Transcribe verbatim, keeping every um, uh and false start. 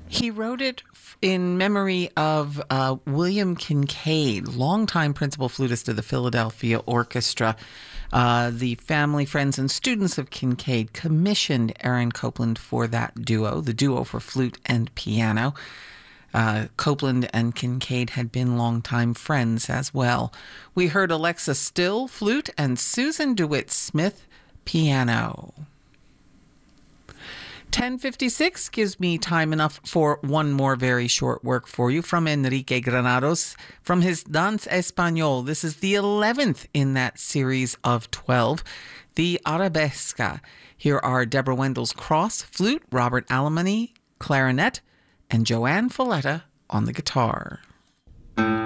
He wrote it in memory of uh, William Kincaid, longtime principal flutist of the Philadelphia Orchestra. Uh, the family, friends, and students of Kincaid commissioned Aaron Copland for that duo, the duo for flute and piano. Uh, Copland and Kincaid had been longtime friends as well. We heard Alexa Still, flute, and Susan DeWitt Smith, piano. ten fifty-six gives me time enough for one more very short work for you from Enrique Granados from his Danse Espagnole. This is the eleventh in that series of twelve, the Arabesca. Here are Deborah Wendell's cross, flute, Robert Alemany, clarinet, and Joanne Folletta on the guitar.